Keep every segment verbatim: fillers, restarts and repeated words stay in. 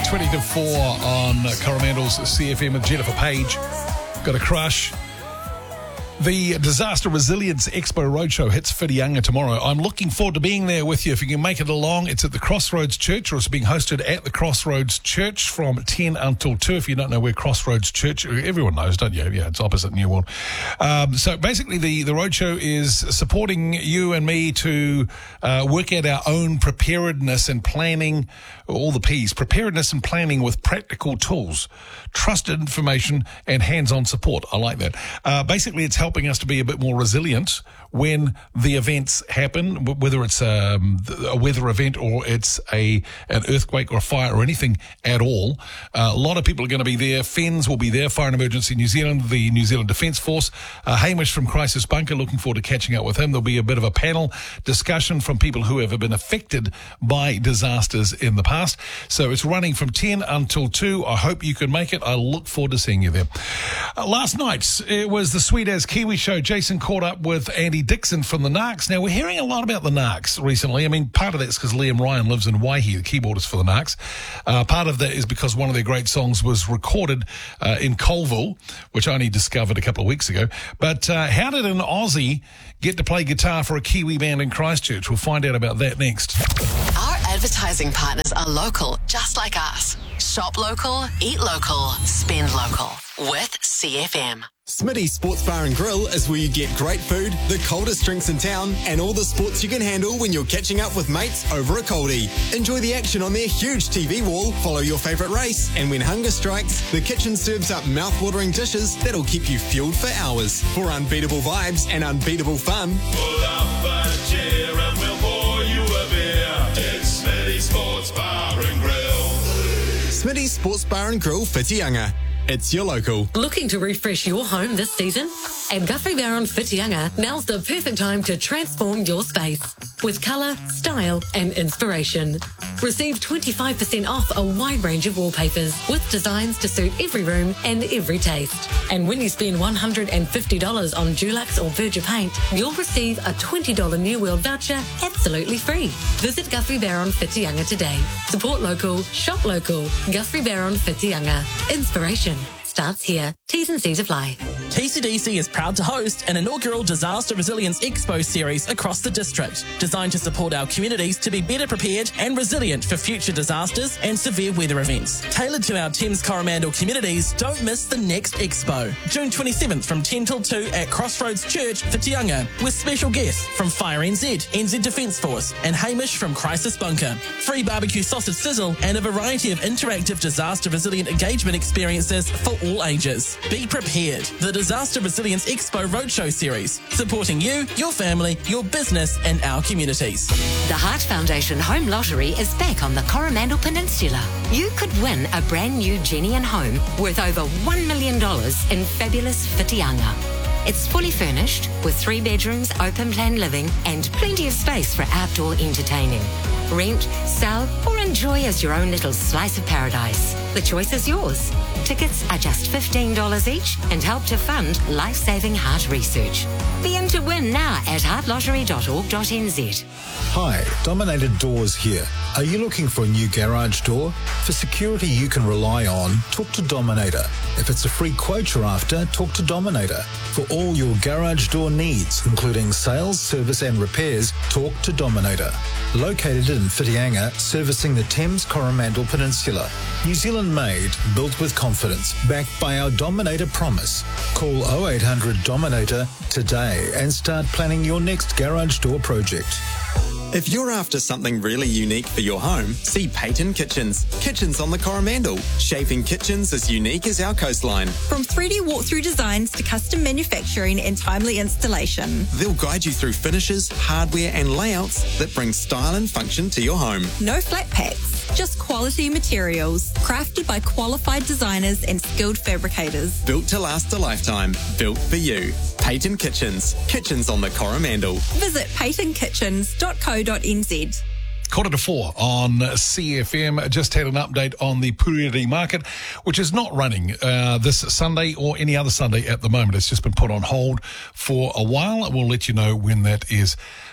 twenty to four on Coromandel's C F M with Jennifer Page. Got a crush. The Disaster Resilience Expo Roadshow hits Whitianga tomorrow. I'm looking forward to being there with you. If you can make it along, it's at the Crossroads Church, or it's being hosted at the Crossroads Church from ten until two. If you don't know where Crossroads Church, everyone knows, don't you? Yeah, it's opposite New World. Um, so basically, the, the roadshow is supporting you and me to uh, work out our own preparedness and planning, all the P's, preparedness and planning with practical tools, trusted information, and hands-on support. I like that. Uh, basically, it's helping us to be a bit more resilient when the events happen, whether it's um, a weather event or it's a an earthquake or a fire or anything at all. Uh, a lot of people are going to be there. F E N S will be there, Fire and Emergency New Zealand, the New Zealand Defence Force. Uh, Hamish from Crisis Bunker, looking forward to catching up with him. There'll be a bit of a panel discussion from people who have been affected by disasters in the past. So it's running from ten until two. I hope you can make it. I look forward to seeing you there. Uh, last night, it was the Sweet As Kiwi show. Jason caught up with Andy Dixon from the Narcs. Now, we're hearing a lot about the Narcs recently. I mean, part of that's because Liam Ryan lives in Waihi, the keyboardist for the Narcs. Uh, part of that is because one of their great songs was recorded uh, in Colville, which I only discovered a couple of weeks ago. But uh, how did an Aussie get to play guitar for a Kiwi band in Christchurch? We'll find out about that next. Our advertising partners are local, just like us. Shop local, eat local, spend local. With C F M. Smitty's Sports Bar and Grill is where you get great food, the coldest drinks in town, and all the sports you can handle when you're catching up with mates over a coldie. Enjoy the action on their huge T V wall, follow your favourite race, and when hunger strikes, the kitchen serves up mouth-watering dishes that'll keep you fueled for hours. For unbeatable vibes and unbeatable fun, pull up a chair and we'll pour you a beer. It's Smitty's Sports Bar and Grill. Smitty's Sports Bar and Grill, Whitianga. It's your local. Looking to refresh your home this season? At Guthrie Barron Whitianga, now's the perfect time to transform your space with colour, style and inspiration. Receive twenty-five percent off a wide range of wallpapers with designs to suit every room and every taste. And when you spend one hundred fifty dollars on Dulux or Verger paint, you'll receive a twenty dollars New World voucher absolutely free. Visit Guthrie Barron Whitianga today. Support local, shop local. Guthrie Barron Whitianga. Inspiration starts here. T's and C's apply. T C D C is proud to host an inaugural Disaster Resilience Expo series across the district, designed to support our communities to be better prepared and resilient for future disasters and severe weather events. Tailored to our Thames Coromandel communities, don't miss the next expo, June twenty-seventh from ten till two at Crossroads Church, Whitianga, with special guests from Fire N Z, N Z Defence Force and Hamish from Crisis Bunker. Free barbecue sausage sizzle and a variety of interactive disaster resilient engagement experiences for all ages. Be prepared. The Disaster Resilience Expo Roadshow Series, supporting you, your family, your business and our communities. The Heart Foundation Home Lottery is back on the Coromandel Peninsula. You could win a brand new Genian home worth over one million dollars in fabulous Whitianga. It's fully furnished with three bedrooms, open plan living and plenty of space for outdoor entertaining. Rent, sell or enjoy as your own little slice of paradise. The choice is yours. Tickets are just fifteen dollars each and help to fund life-saving heart research. Be in to win now at heart lottery dot org dot n z. Hi, Dominator Doors here. Are you looking for a new garage door? For security you can rely on, talk to Dominator. If it's a free quote you're after, talk to Dominator. For all your garage door needs, including sales, service and repairs, talk to Dominator. Located in Whitianga, servicing the Thames Coromandel Peninsula. New Zealand made, built with confidence, backed by our Dominator promise. Call oh eight hundred Dominator today and start planning your next garage door project. If you're after something really unique for your home, see Peyton Kitchens. Kitchens on the Coromandel. Shaping kitchens as unique as our coastline. From three D walkthrough designs to custom manufacturing and timely installation. They'll guide you through finishes, hardware and layouts that bring style and function to your home. No flat packs, just quality materials. Crafted by qualified designers and skilled fabricators. Built to last a lifetime. Built for you. Peyton Kitchens. Kitchens on the Coromandel. Visit peyton kitchens dot co dot n z. Quarter to four on C F M. Just had an update on the Puriri market, which is not running uh, this Sunday or any other Sunday at the moment. It's just been put on hold for a while. We'll let you know when that is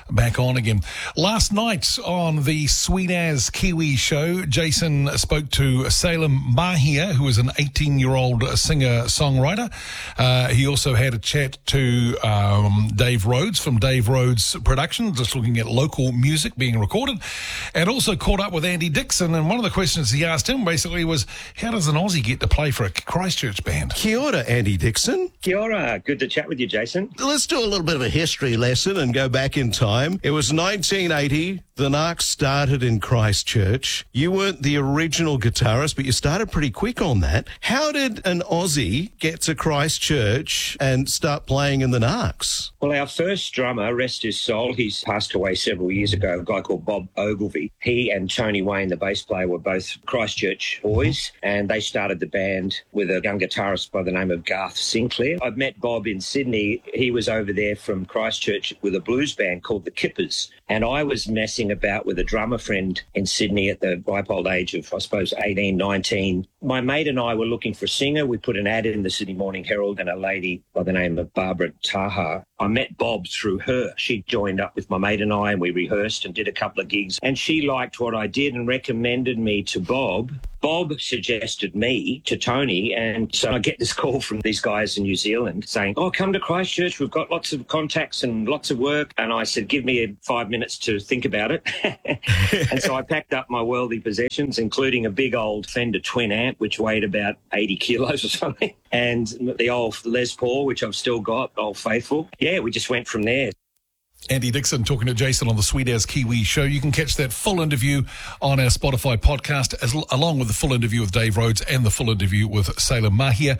back on again. Last night on the Sweet As Kiwi show, Jason spoke to Salem Mahia, who is an eighteen-year-old singer-songwriter. Uh, he also had a chat to um, Dave Rhodes from Dave Rhodes Productions, just looking at local music being recorded, and also caught up with Andy Dixon. And one of the questions he asked him basically was, how does an Aussie get to play for a Christchurch band? Kia ora, Andy Dixon. Kia ora. Good to chat with you, Jason. Let's do a little bit of a history lesson and go back in time. It was nineteen eighty. The Narcs started in Christchurch. You weren't the original guitarist, but you started pretty quick on that. How did an Aussie get to Christchurch and start playing in the Narcs? Well, our first drummer, rest his soul, he's passed away several years ago, a guy called Bob Ogilvie. He and Tony Wayne, the bass player, were both Christchurch boys, and they started the band with a young guitarist by the name of Garth Sinclair. I've met Bob in Sydney. He was over there from Christchurch with a blues band called the Kippers, and I was messing about with a drummer friend in Sydney at the ripe old age of, I suppose, eighteen, nineteen. My mate and I were looking for a singer. We put an ad in the Sydney Morning Herald, and a lady by the name of Barbara Taha. I met Bob through her. She joined up with my mate and I, and we rehearsed and did a couple of gigs. And she liked what I did and recommended me to Bob. Bob suggested me to Tony, and so I get this call from these guys in New Zealand saying, oh, come to Christchurch, we've got lots of contacts and lots of work. And I said, give me five minutes to think about it. And so I packed up my worldly possessions, including a big old Fender twin amp, which weighed about eighty kilos or something, and the old Les Paul, which I've still got, Old Faithful. Yeah, we just went from there. Andy Dixon talking to Jason on the Sweet As Kiwi show. You can catch that full interview on our Spotify podcast, as, along with the full interview with Dave Rhodes and the full interview with Salem Mahia.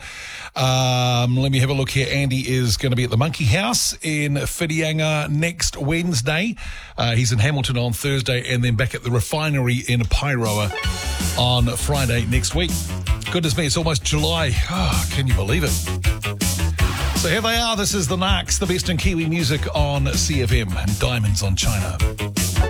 Um, let me have a look here. Andy is going to be at the Monkey House in Whitianga next Wednesday. Uh, he's in Hamilton on Thursday, and then back at the Refinery in Pairoa on Friday next week. Goodness me, it's almost July. Oh, can you believe it? So here they are. This is the Narcs, the best in Kiwi music on C F M, and Diamonds on China.